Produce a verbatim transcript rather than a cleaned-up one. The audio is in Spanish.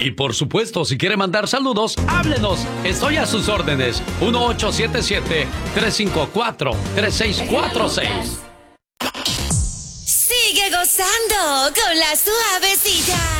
Y por supuesto, si quiere mandar saludos, háblenos. Estoy a sus órdenes. uno ocho siete siete, tres cinco cuatro, tres seis cuatro seis. Sigue gozando con la suavecilla.